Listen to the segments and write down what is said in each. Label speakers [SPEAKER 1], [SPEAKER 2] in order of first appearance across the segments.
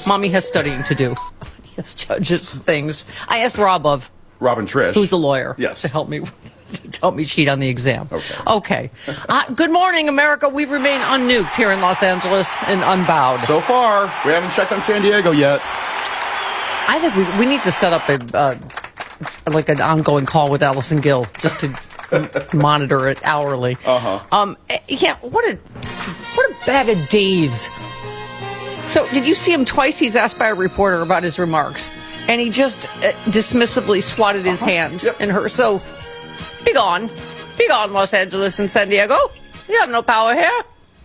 [SPEAKER 1] Mommy has studying to do. Yes, judges things. I asked Robin
[SPEAKER 2] Trish,
[SPEAKER 1] who's a lawyer,
[SPEAKER 2] yes,
[SPEAKER 1] to help me cheat on the exam. Okay. Good morning, America. We remain unnuked here in Los Angeles and unbowed.
[SPEAKER 2] So far, we haven't checked on San Diego yet.
[SPEAKER 1] I think we need to set up like an ongoing call with Allison Gill just to monitor it hourly. Yeah. What a bag of D's. So, did you see him twice? He's asked by a reporter about his remarks, and he just dismissively swatted his hand in her. So, be gone, Los Angeles and San Diego. You have no power here.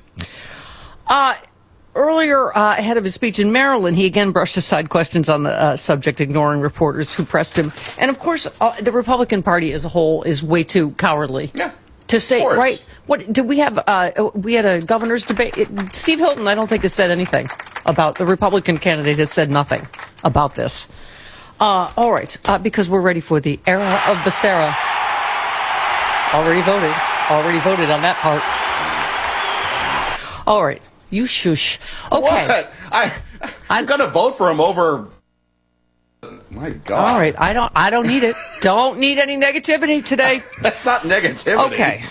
[SPEAKER 1] Earlier, ahead of his speech in Maryland, he again brushed aside questions on the subject, ignoring reporters who pressed him. And of course, the Republican Party as a whole is way too cowardly.
[SPEAKER 2] Yeah.
[SPEAKER 1] To say, right? What did we have? We had a governor's debate. Steve Hilton, I don't think, has said anything about the Republican candidate. Has said nothing about this. All right, because we're ready for the era of Becerra. Already voted on that part. All right, you shush. Okay,
[SPEAKER 2] what? I'm gonna vote for him over. My God.
[SPEAKER 1] All right, I don't need it. Don't need any negativity today.
[SPEAKER 2] That's not negativity.
[SPEAKER 1] Okay.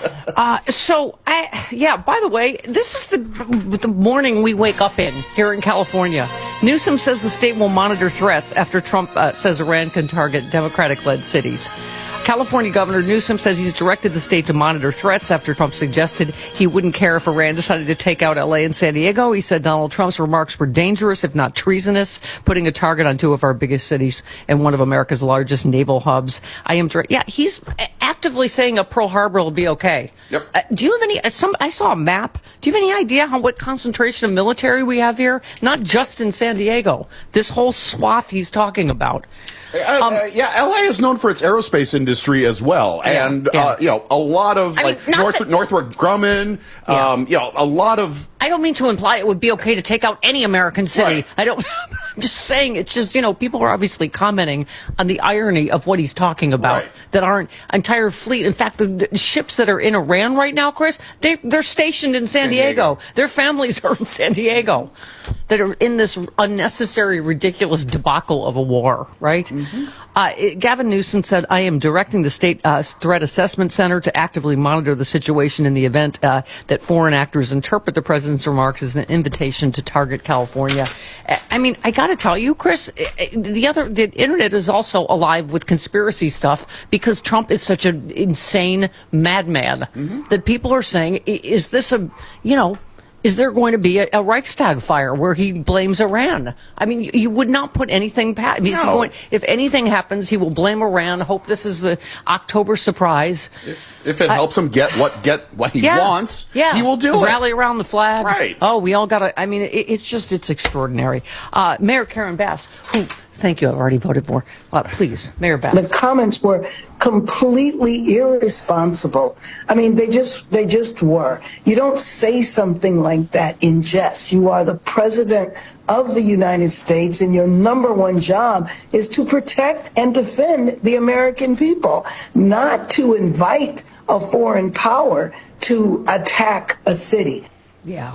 [SPEAKER 1] By the way, this is the morning we wake up in here in California. Newsom says the state will monitor threats after Trump says Iran can target Democratic-led cities. California Governor Newsom says he's directed the state to monitor threats after Trump suggested he wouldn't care if Iran decided to take out L.A. and San Diego. He said Donald Trump's remarks were dangerous, if not treasonous, putting a target on two of our biggest cities and one of America's largest naval hubs. He's actively saying a Pearl Harbor will be okay.
[SPEAKER 2] Yep.
[SPEAKER 1] Do you have any? I saw a map. Do you have any idea what concentration of military we have here? Not just in San Diego. This whole swath he's talking about.
[SPEAKER 2] LA is known for its aerospace industry as well, and a lot of Northrop Grumman, a lot of.
[SPEAKER 1] I don't mean to imply it would be okay to take out any American city. Right. I'm just saying it's just, people are obviously commenting on the irony of what he's talking about. Right. That aren't entire fleet. In fact, the ships that are in Iran right now, Chris, they're stationed in San Diego. Their families are in San Diego. That are in this unnecessary, ridiculous debacle of a war, right? Mm-hmm. Gavin Newsom said, I am directing the State Threat Assessment Center to actively monitor the situation in the event that foreign actors interpret the president's remarks as an invitation to target California. I mean, I got to tell you, Chris, the internet is also alive with conspiracy stuff because Trump is such an insane madman that people are saying, is this is there going to be a Reichstag fire where he blames Iran? I mean, you would not put anything past. No. If anything happens, he will blame Iran. Hope this is the October surprise.
[SPEAKER 2] If it helps him get what he wants, he will do it.
[SPEAKER 1] Rally around the flag.
[SPEAKER 2] Right.
[SPEAKER 1] Oh, we all got to. I mean, it's extraordinary. Mayor Karen Bass, who, thank you, I've already voted for. Please, Mayor Bass.
[SPEAKER 3] The comments were completely irresponsible. I mean, they just were. You don't say something like that in jest. You are the president of the United States, and your number one job is to protect and defend the American people, not to invite a foreign power to attack a city.
[SPEAKER 1] Yeah.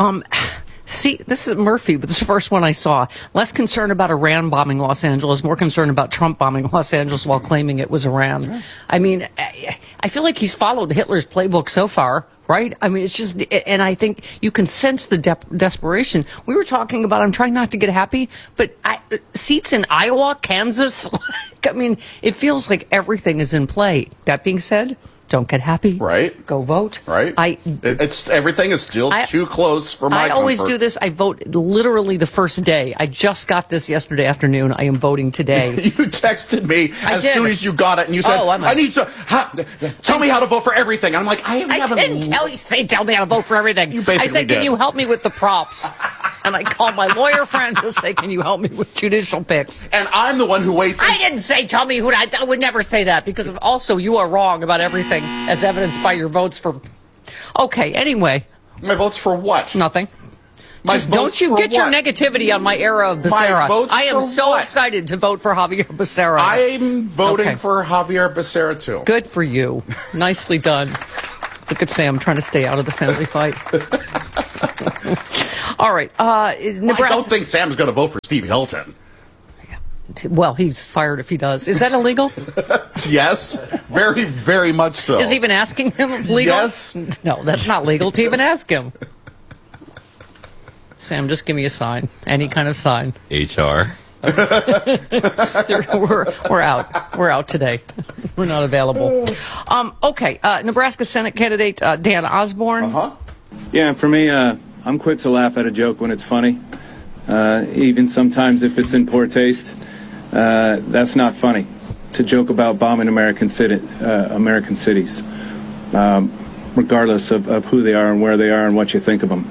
[SPEAKER 1] See, this is Murphy, but this is the first one I saw. Less concerned about Iran bombing Los Angeles, more concerned about Trump bombing Los Angeles while claiming it was Iran. Sure. I mean, I feel like he's followed Hitler's playbook so far, right? I mean, it's just, and I think you can sense the desperation. We were talking about, I'm trying not to get happy, but seats in Iowa, Kansas, I mean, it feels like everything is in play. That being said, don't get happy.
[SPEAKER 2] Right.
[SPEAKER 1] Go vote.
[SPEAKER 2] Right. Everything is still too close for my comfort.
[SPEAKER 1] I always do this. I vote literally the first day. I just got this yesterday afternoon. I am voting today.
[SPEAKER 2] You texted me as soon as you got it, and you said, I need to tell me how to vote for everything. And I'm like, I
[SPEAKER 1] didn't tell me how to vote for everything.
[SPEAKER 2] You basically
[SPEAKER 1] I said, can you help me with the props? And I called my lawyer friend to say, can you help me with judicial picks?
[SPEAKER 2] And I'm the one who waits.
[SPEAKER 1] I didn't say tell me who. I would never say that because also you are wrong about everything as evidenced by your votes for. Okay, anyway.
[SPEAKER 2] My votes for what?
[SPEAKER 1] Nothing. Just don't you get your negativity on my era of Becerra. I am so excited to vote for Javier Becerra.
[SPEAKER 2] I'm voting for Javier Becerra, too.
[SPEAKER 1] Good for you. Nicely done. Look at Sam trying to stay out of the family fight. All right. Nebraska.
[SPEAKER 2] I don't think Sam's going to vote for Steve Hilton.
[SPEAKER 1] Well, he's fired if he does. Is that illegal?
[SPEAKER 2] Yes, very, very much so.
[SPEAKER 1] Is he even asking him if legal?
[SPEAKER 2] Yes.
[SPEAKER 1] No, that's not legal to even ask him. Sam, just give me a sign. Any kind of sign.
[SPEAKER 4] HR.
[SPEAKER 1] We're out. We're out today. We're not available. Okay. Nebraska Senate candidate Dan Osborne.
[SPEAKER 5] Yeah, for me, I'm quick to laugh at a joke when it's funny. Even sometimes if it's in poor taste. That's not funny. To joke about bombing American cities, regardless of who they are and where they are and what you think of them.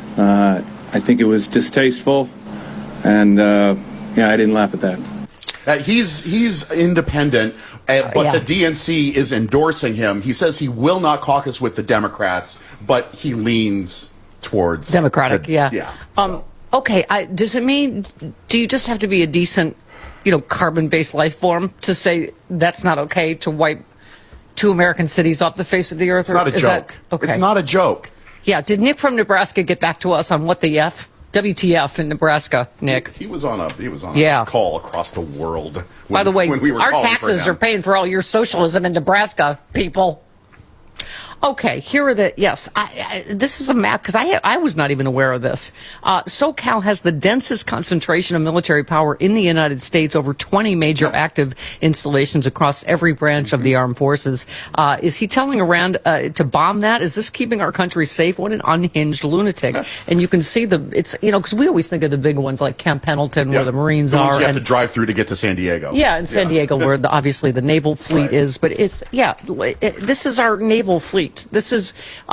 [SPEAKER 5] I think it was distasteful, and I didn't laugh at that.
[SPEAKER 2] He's independent, but the DNC is endorsing him. He says he will not caucus with the Democrats, but he leans towards
[SPEAKER 1] Democratic.
[SPEAKER 2] Yeah.
[SPEAKER 1] Okay. Does it mean? Do you just have to be a decent, carbon-based life form to say that's not okay to wipe 2 American cities off the face of the earth?
[SPEAKER 2] It's not a joke.
[SPEAKER 1] Okay.
[SPEAKER 2] It's not a joke.
[SPEAKER 1] Yeah. Did Nick from Nebraska get back to us on what the WTF in Nebraska, Nick?
[SPEAKER 2] He was on a call across the world.
[SPEAKER 1] By the way,
[SPEAKER 2] we were
[SPEAKER 1] our taxes are paying for all your socialism in Nebraska, people. Okay, here are this is a map, because I was not even aware of this. SoCal has the densest concentration of military power in the United States, over 20 major active installations across every branch of the armed forces. Is he telling Iran to bomb that? Is this keeping our country safe? What an unhinged lunatic. And you can see because we always think of the big ones like Camp Pendleton, where the Marines
[SPEAKER 2] the
[SPEAKER 1] are.
[SPEAKER 2] Ones you have to drive through to get to San Diego.
[SPEAKER 1] Yeah, in San Diego, where obviously the naval fleet is. But this is our naval fleet. This is,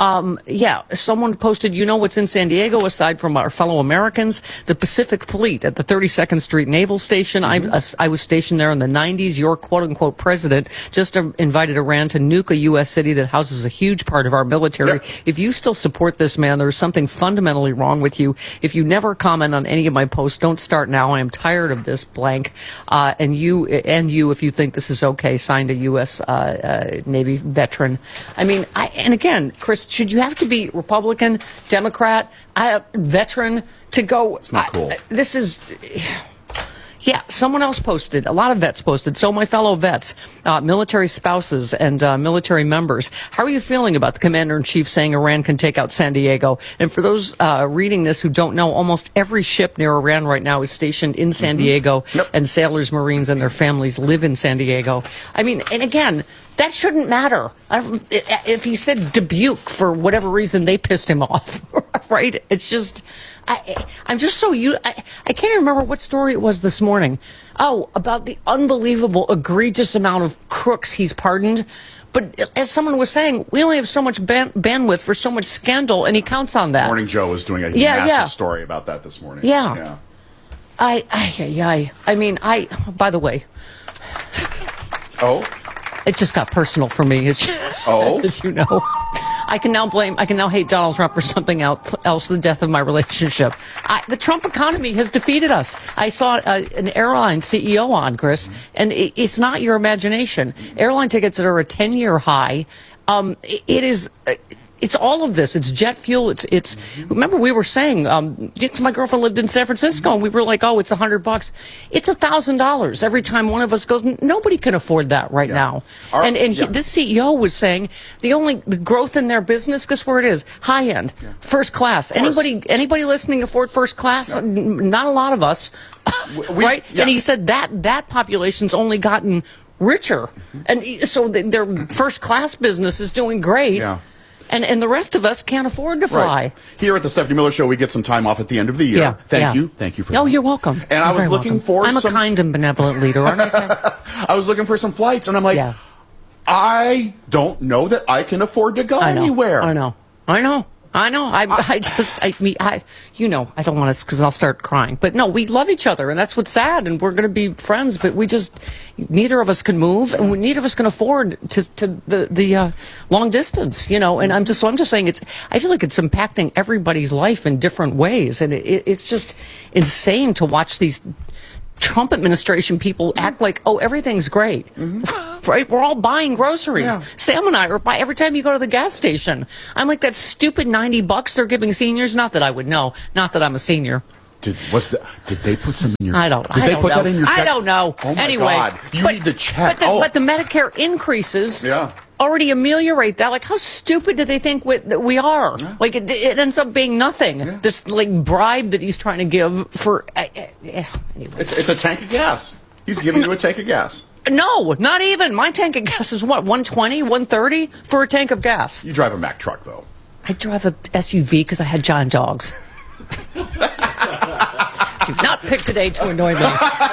[SPEAKER 1] someone posted, what's in San Diego aside from our fellow Americans? The Pacific Fleet at the 32nd Street Naval Station. I was stationed there in the 90s. Your quote-unquote president just invited Iran to nuke a U.S. city that houses a huge part of our military. Yep. If you still support this man, there's something fundamentally wrong with you. If you never comment on any of my posts, don't start now. I am tired of this blank. And you, if you think this is okay, signed a U.S. Navy veteran. I mean, and again, Chris, should you have to be Republican, Democrat, veteran to go?
[SPEAKER 2] It's not cool.
[SPEAKER 1] This is... Yeah, someone else posted, a lot of vets posted, so my fellow vets, military spouses and military members, how are you feeling about the commander-in-chief saying Iran can take out San Diego? And for those reading this who don't know, almost every ship near Iran right now is stationed in San Diego, and sailors, Marines, and their families live in San Diego. I mean, and again, that shouldn't matter. If he said Dubuque for whatever reason, they pissed him off, right? It's just... I'm just so I can't even remember what story it was this morning. Oh, about the unbelievable, egregious amount of crooks he's pardoned. But as someone was saying, we only have so much bandwidth for so much scandal, and he counts on that.
[SPEAKER 2] Morning Joe was doing a massive story about that this morning.
[SPEAKER 1] Yeah. I mean, by the way.
[SPEAKER 2] Oh?
[SPEAKER 1] It just got personal for me, as you know. I can now hate Donald Trump for something else, the death of my relationship. The Trump economy has defeated us. I saw an airline CEO on, Chris, and it's not your imagination. Airline tickets that are a 10-year high. It's all of this. It's jet fuel. It's. Remember, we were saying, my girlfriend lived in San Francisco, and we were like, oh, it's $100. It's $1,000 every time one of us goes. Nobody can afford that right now. This CEO was saying the growth in their business, guess where it is? High end, first class. Anybody listening afford first class? Not a lot of us, right? Yeah. And he said that population's only gotten richer, and so their first class business is doing great.
[SPEAKER 2] Yeah.
[SPEAKER 1] And the rest of us can't afford to fly.
[SPEAKER 2] Right. Here at the Stephanie Miller Show, we get some time off at the end of the year. Thank you for that.
[SPEAKER 1] Oh, you're welcome.
[SPEAKER 2] And I was looking for
[SPEAKER 1] I'm a kind and benevolent leader, aren't I, Sam?
[SPEAKER 2] I was looking for some flights, and I'm like, I don't know that I can afford to go anywhere.
[SPEAKER 1] I know. I don't want to, because I'll start crying. But no, we love each other, and that's what's sad, and we're going to be friends, but neither of us can move, and neither of us can afford the long distance, and I'm just saying I feel like it's impacting everybody's life in different ways, and it's just insane to watch these Trump administration people act like, oh, everything's great. Right? We're all buying groceries. Yeah. Sam and I are every time you go to the gas station. I'm like, that stupid $90 they're giving seniors. Not that I would know. Not that I'm a senior.
[SPEAKER 2] Did they put some in your?
[SPEAKER 1] I don't.
[SPEAKER 2] Did they put that in your check?
[SPEAKER 1] I don't know.
[SPEAKER 2] Oh my
[SPEAKER 1] anyway,
[SPEAKER 2] God! You need the check.
[SPEAKER 1] But the Medicare increases.
[SPEAKER 2] Yeah.
[SPEAKER 1] Already ameliorate that. Like, how stupid do they think that we are? Yeah. Like, it ends up being nothing. Yeah. This like bribe that he's trying to give for. Anyway.
[SPEAKER 2] It's a tank of gas. He's giving you a tank of gas.
[SPEAKER 1] No, not even. My tank of gas is what, 120, 130 for a tank of gas.
[SPEAKER 2] You drive a Mack truck, though.
[SPEAKER 1] I drive a SUV because I had giant dogs. Do not pick today to annoy me.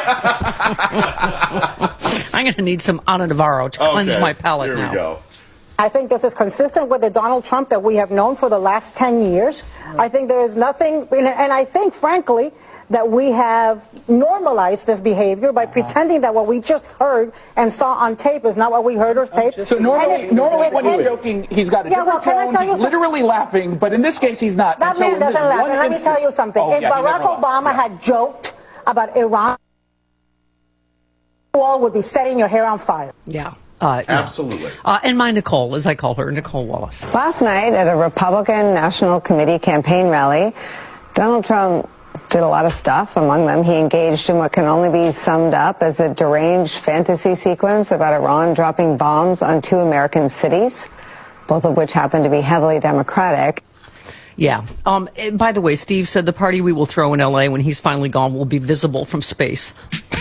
[SPEAKER 1] I'm going to need some Ana Navarro to cleanse my palate now.
[SPEAKER 2] Here we go.
[SPEAKER 4] I think this is consistent with the Donald Trump that we have known for the last 10 years. I think there is nothing, and I think, frankly, that we have normalized this behavior by pretending that what we just heard and saw on tape is not what we heard or taped.
[SPEAKER 6] So normally when he's joking, he's got a different tone. He's literally laughing, but in this case, he's not.
[SPEAKER 4] That man doesn't laugh. And let me tell you something. If Barack Obama had joked about Iran, you all would be setting your hair on fire.
[SPEAKER 1] Yeah.
[SPEAKER 2] Absolutely.
[SPEAKER 1] And my Nicole, as I call her, Nicole Wallace.
[SPEAKER 7] Last night at a Republican National Committee campaign rally, Donald Trump did a lot of stuff. Among them, he engaged in what can only be summed up as a deranged fantasy sequence about Iran dropping bombs on 2 American cities, both of which happen to be heavily Democratic.
[SPEAKER 1] Yeah. By the way, Steve said the party we will throw in L.A. when he's finally gone will be visible from space.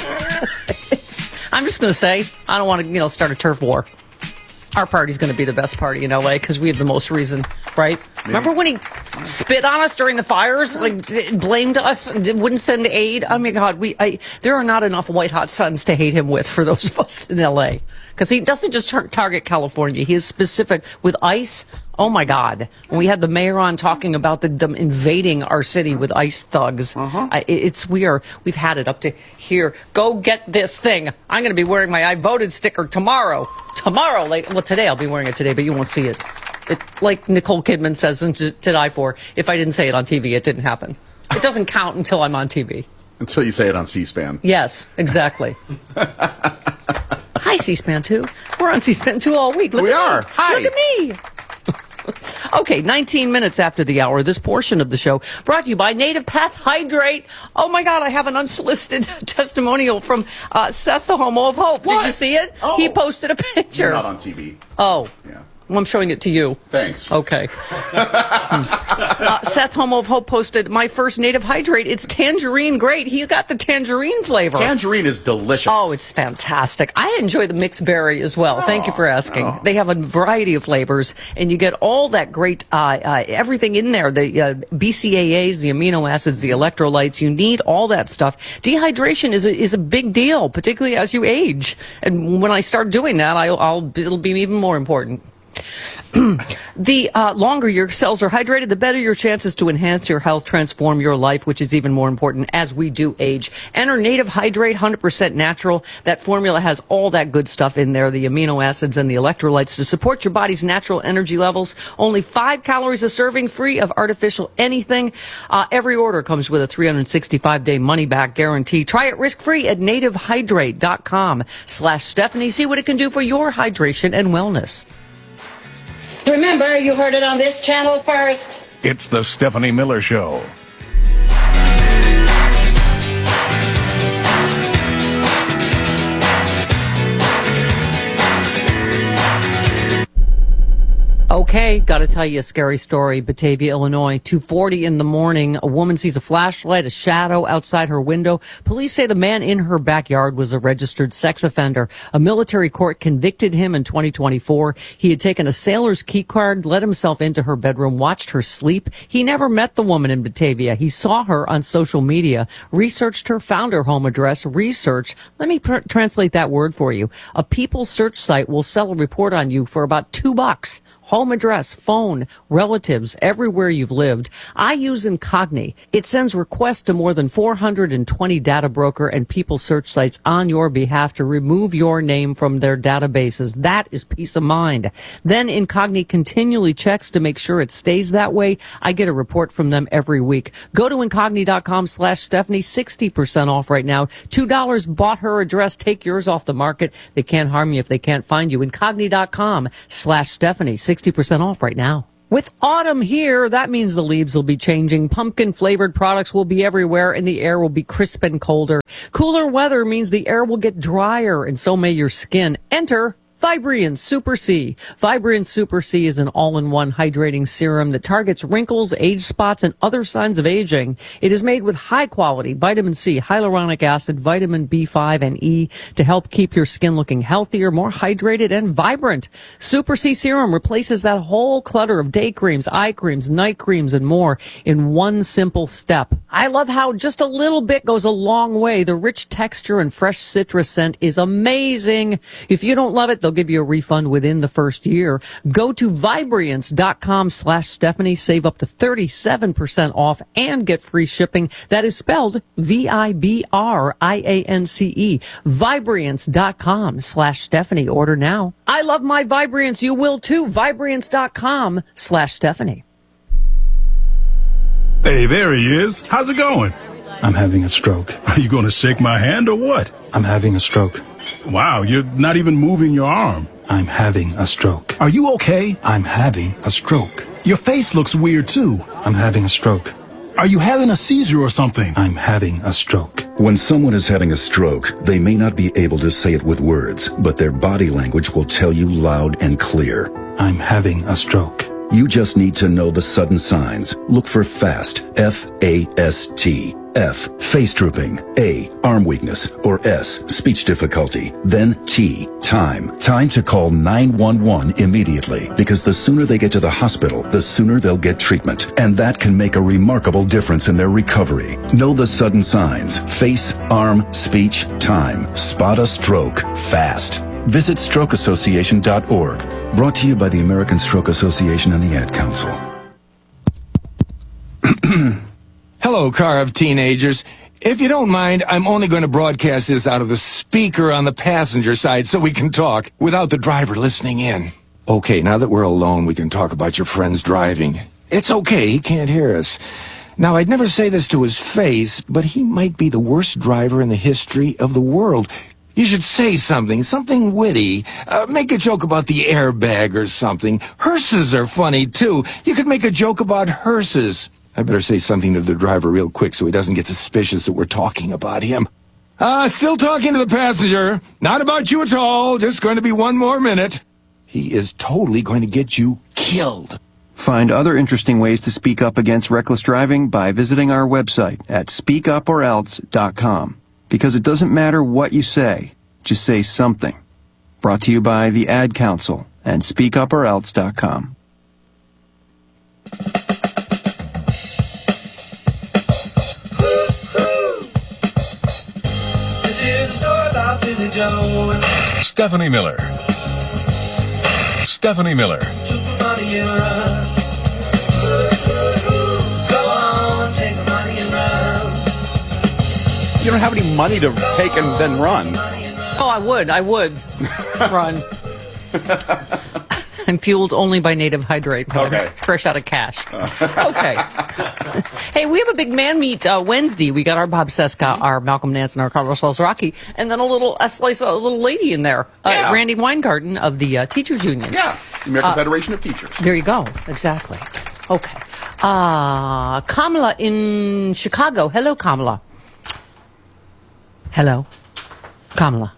[SPEAKER 1] I'm just going to say, I don't want to, start a turf war. Our party's going to be the best party in L.A. because we have the most reason, right? Maybe. Remember when he spit on us during the fires, blamed us, wouldn't send aid? Oh, my God. There are not enough white-hot suns to hate him with for those of us in L.A. Because he doesn't just target California. He is specific with ICE. Oh, my God. When we had the mayor on talking about them invading our city with ICE thugs, we've had it up to here. Go get this thing. I'm going to be wearing my I voted sticker tomorrow. Well, today I'll be wearing it today, but you won't see it. Like Nicole Kidman says in To Die For, if I didn't say it on TV, it didn't happen. It doesn't count until I'm on TV.
[SPEAKER 2] Until you say it on C-SPAN.
[SPEAKER 1] Yes, exactly. Hi, C-SPAN 2. We're on C-SPAN 2 all week.
[SPEAKER 2] We are. Hi.
[SPEAKER 1] Look at me. Okay, 19 minutes after the hour, this portion of the show brought to you by Native Path Hydrate. Oh, my God, I have an unsolicited testimonial from Seth, the Homo of Hope.
[SPEAKER 2] What?
[SPEAKER 1] Did you see it?
[SPEAKER 2] Oh.
[SPEAKER 1] He posted a picture.
[SPEAKER 2] You're not on TV.
[SPEAKER 1] Oh.
[SPEAKER 2] Yeah.
[SPEAKER 1] Well, I'm showing it to you.
[SPEAKER 2] Thanks.
[SPEAKER 1] Okay. Seth, Homo of Hope, posted my first Native Hydrate. It's tangerine great. He's got the tangerine flavor.
[SPEAKER 2] Tangerine is delicious.
[SPEAKER 1] Oh, it's fantastic. I enjoy the mixed berry as well. Thank you for asking. They have a variety of flavors, and you get all that great everything in there. The BCAAs, the amino acids, the electrolytes. You need all that stuff. Dehydration is a big deal, particularly as you age. And when I start doing that, it'll be even more important. The longer your cells are hydrated, the better your chances to enhance your health, transform your life, which is even more important as we do age. Enter Native Hydrate, 100% natural. That formula has all that good stuff in there, the amino acids and the electrolytes to support your body's natural energy levels. Only 5 calories a serving, free of artificial anything. Every order comes with a 365-day money-back guarantee. Try it risk-free at nativehydrate.com/Stephanie. See what it can do for your hydration and wellness.
[SPEAKER 8] Remember, you heard it on this channel first.
[SPEAKER 9] It's the Stephanie Miller Show.
[SPEAKER 1] Okay, got to tell you a scary story. Batavia, Illinois, 2:40 in the morning. A woman sees a flashlight, a shadow outside her window. Police say the man in her backyard was a registered sex offender. A military court convicted him in 2024. He had taken a sailor's key card, let himself into her bedroom, watched her sleep. He never met the woman in Batavia. He saw her on social media, researched her, found her home address, research. Let me translate that word for you. A People search site will sell a report on you for about $2. home address, phone, relatives, everywhere you've lived. I use Incogni. It sends requests to more than 420 data broker and people search sites on your behalf to remove your name from their databases. That is peace of mind. Then Incogni continually checks to make sure it stays that way. I get a report from them every week. Go to Incogni.com/Stephanie, 60% off right now. $2 bought her address. Take yours off the market. They can't harm you if they can't find you. Incogni.com/Stephanie, 60% off right now. With autumn here, that means the leaves will be changing. Pumpkin-flavored products will be everywhere, and the air will be crisp and colder. Cooler weather means the air will get drier, and so may your skin. Enter Vibriance Super C. Vibriance Super C is an all-in-one hydrating serum that targets wrinkles, age spots, and other signs of aging. It is made with high-quality vitamin C, hyaluronic acid, vitamin B5, and E to help keep your skin looking healthier, more hydrated, and vibrant. Super C serum replaces that whole clutter of day creams, eye creams, night creams, and more in one simple step. I love how just a little bit goes a long way. The rich texture and fresh citrus scent is amazing. If you don't love it, they'll give you a refund within the first year. Go to Vibriance.com/Stephanie. Save up to 37% off and get free shipping. That is spelled Vibriance. Vibriance.com/Stephanie. Order now. I love my Vibriance. You will too. Vibriance.com/Stephanie.
[SPEAKER 9] Hey, there he is. How's it going?
[SPEAKER 10] I'm having a stroke.
[SPEAKER 9] Are you going to shake my hand or what?
[SPEAKER 10] I'm having a stroke.
[SPEAKER 9] Wow, you're not even moving your arm.
[SPEAKER 10] I'm having a stroke.
[SPEAKER 9] Are you okay?
[SPEAKER 10] I'm having a stroke.
[SPEAKER 9] Your face looks weird too.
[SPEAKER 10] I'm having a stroke.
[SPEAKER 9] Are you having a seizure or something?
[SPEAKER 10] I'm having a stroke.
[SPEAKER 11] When someone is having a stroke, they may not be able to say it with words, but their body language will tell you loud and clear.
[SPEAKER 10] I'm having a stroke.
[SPEAKER 11] You just need to know the sudden signs. Look for FAST, F-A-S-T. F, face drooping. A, arm weakness. Or S, speech difficulty. Then T, time. Time to call 911 immediately, because the sooner they get to the hospital, the sooner they'll get treatment. And that can make a remarkable difference in their recovery. Know the sudden signs. Face, arm, speech, time. Spot a stroke fast. Visit strokeassociation.org. Brought to you by the American Stroke Association and the Ad Council.
[SPEAKER 12] Hello, car of teenagers. If you don't mind, I'm only going to broadcast this out of the speaker on the passenger side so we can talk without the driver listening in. Okay, now that we're alone, we can talk about your friend's driving. It's okay, he can't hear us. Now, I'd never say this to his face, but he might be the worst driver in the history of the world. You should say something witty. Make a joke about the airbag or something. Hearses are funny, too. You could make a joke about hearses. I better say something to the driver real quick so he doesn't get suspicious that we're talking about him. Still talking to the passenger. Not about you at all. Just going to be one more minute. He is totally going to get you killed.
[SPEAKER 13] Find other interesting ways to speak up against reckless driving by visiting our website at speakuporelse.com. Because it doesn't matter what you say, just say something. Brought to you by the Ad Council and speakuporelse.com.
[SPEAKER 9] Stephanie Miller. Stephanie Miller.
[SPEAKER 2] You don't have any money to take and then run.
[SPEAKER 1] Oh, I would run. I'm fueled only by Native Hydrate.
[SPEAKER 2] Okay.
[SPEAKER 1] Fresh out of cash. Okay. Hey, we have a big man meet Wednesday. We got our Bob Seska, our Malcolm Nance, and our Carlos Alzaraki, and then a little lady in there, Randy Weingarten of the Teachers Union.
[SPEAKER 2] Yeah, American Federation of Teachers.
[SPEAKER 1] There you go. Exactly. Okay. Kamala in Chicago. Hello, Kamala. Hello, Kamala.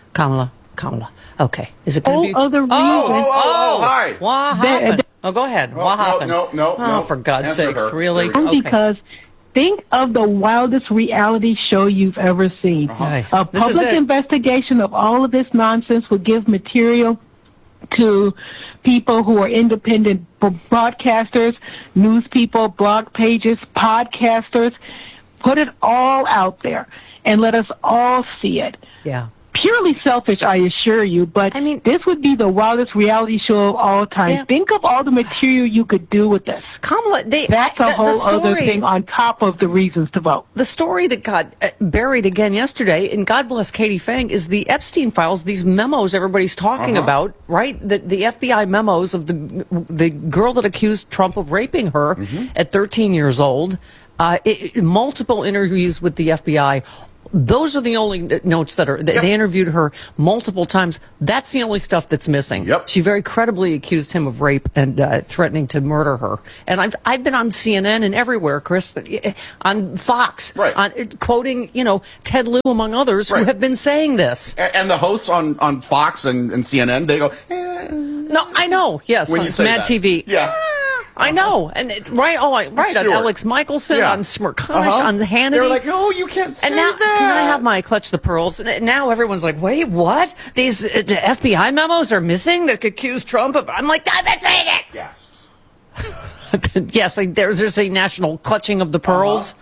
[SPEAKER 1] Okay. Is it going to be?
[SPEAKER 14] Other reason.
[SPEAKER 2] Hi.
[SPEAKER 1] What happened? Go ahead. What happened?
[SPEAKER 2] No.
[SPEAKER 1] For God's sakes, really?
[SPEAKER 14] Because think of the wildest reality show you've ever seen. A public investigation of all of this nonsense would give material to people who are independent broadcasters, news people, blog pages, podcasters. Put it all out there and let us all see it.
[SPEAKER 1] Yeah.
[SPEAKER 14] purely selfish, I assure you, but this would be the wildest reality show of all time. Yeah. Think of all the material you could do with this.
[SPEAKER 1] Kamala,
[SPEAKER 14] that's a whole other thing on top of the reasons to vote.
[SPEAKER 1] The story that got buried again yesterday, and God bless Katie Fang, is the Epstein files, these memos everybody's talking about, right? The FBI memos of the girl that accused Trump of raping her at 13 years old, multiple interviews with the FBI. Those are the only notes that are, they interviewed her multiple times. That's the only stuff that's missing.
[SPEAKER 2] Yep.
[SPEAKER 1] She very credibly accused him of rape and threatening to murder her. And I've been on CNN and everywhere, Chris, on Fox, on quoting, Ted Lieu, among others, who have been saying this.
[SPEAKER 2] And the hosts on Fox and CNN, they go,
[SPEAKER 1] No, I know, yes,
[SPEAKER 2] when
[SPEAKER 1] on
[SPEAKER 2] you say
[SPEAKER 1] Mad
[SPEAKER 2] that.
[SPEAKER 1] TV.
[SPEAKER 2] Yeah.
[SPEAKER 1] I know, and on Alex Michelson, on Smirkanish, on Hannity.
[SPEAKER 2] They're like, "Oh, you can't say
[SPEAKER 1] and now,
[SPEAKER 2] that."
[SPEAKER 1] Can I have my Clutch the Pearls? And now everyone's like, "Wait, what? These the FBI memos are missing that accuse Trump of?" I'm like, "I'm not saying it."
[SPEAKER 2] Yes.
[SPEAKER 1] Yes, there's a national clutching of the pearls.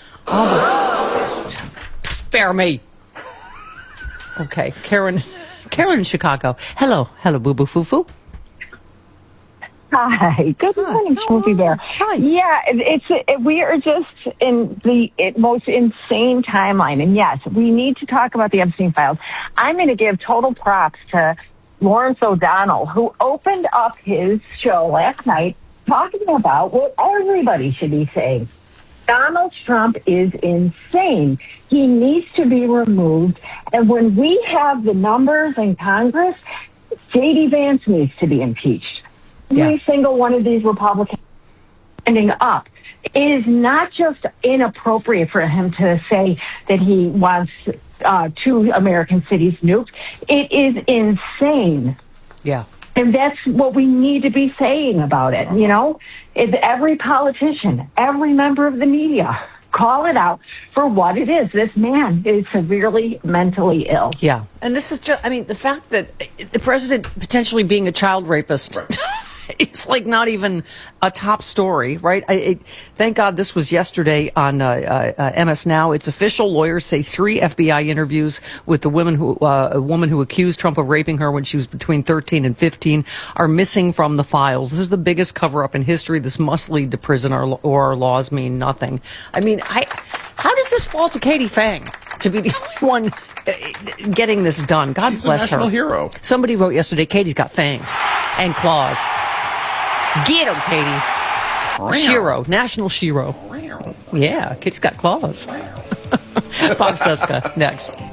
[SPEAKER 1] Spare me. Okay, Karen in Chicago. Hello, Boo Boo Foo Foo.
[SPEAKER 15] Hi. Good morning, Smoothie Bear.
[SPEAKER 1] Hi.
[SPEAKER 15] Yeah, we are just in the most insane timeline. And yes, we need to talk about the Epstein files. I'm going to give total props to Lawrence O'Donnell, who opened up his show last night talking about what everybody should be saying. Donald Trump is insane. He needs to be removed. And when we have the numbers in Congress, J.D. Vance needs to be impeached. Every single one of these Republicans ending up. It is not just inappropriate for him to say that he wants 2 American cities nuked. It is insane.
[SPEAKER 1] Yeah.
[SPEAKER 15] And that's what we need to be saying about it, If every politician, every member of the media, call it out for what it is. This man is severely mentally ill.
[SPEAKER 1] Yeah. And this is just, the fact that the president potentially being a child rapist... Right. It's like not even a top story, right? Thank God this was yesterday on MS Now. It's official. Lawyers say 3 FBI interviews with a woman who accused Trump of raping her when she was between 13 and 15 are missing from the files. This is the biggest cover-up in history. This must lead to prison, or our laws mean nothing. How does this fall to Katie Fang to be the only one getting this done? God
[SPEAKER 2] She's
[SPEAKER 1] bless
[SPEAKER 2] a national
[SPEAKER 1] her.
[SPEAKER 2] hero.
[SPEAKER 1] Somebody wrote yesterday, Katie's got fangs and claws. Get him, Katie. Shiro, National Shiro. Yeah, Katie's got claws. Bob Cesca, next.